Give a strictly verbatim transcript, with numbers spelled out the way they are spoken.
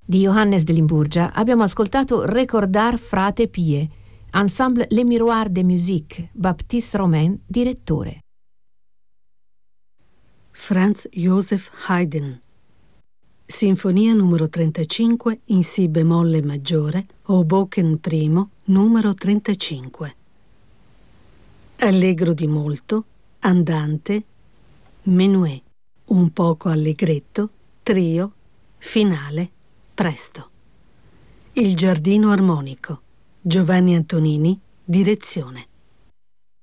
Di Johannes de Limburgia abbiamo ascoltato Recordar Frate Pie, Ensemble Les Miroirs de Musique, Baptiste Romain, direttore. Franz Joseph Haydn. Sinfonia numero trentacinque in Si bemolle maggiore, Hoboken primo, numero trentacinque. Allegro di molto, andante, menuet, un poco allegretto, trio, finale, presto. Il giardino armonico, Giovanni Antonini, direzione.